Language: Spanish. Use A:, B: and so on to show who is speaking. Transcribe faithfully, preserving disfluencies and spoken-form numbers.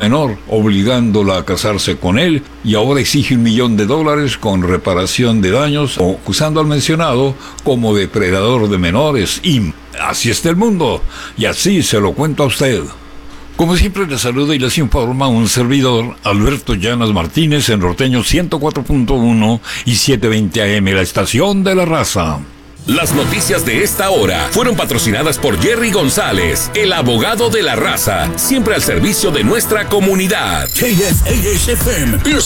A: menor, obligándola a casarse con él, y ahora exige un millón de dólares con reparación de daños, acusando al mencionado como depredador de menores. Y así está el mundo, y así se lo cuento a usted. Como siempre, les saluda y les informa un servidor, Alberto Llanas Martínez, en Norteño ciento cuatro punto uno y setecientos veinte A M, la estación de la raza.
B: Las noticias de esta hora fueron patrocinadas por Jerry González, el abogado de la raza, siempre al servicio de nuestra comunidad.
C: K F A S F M es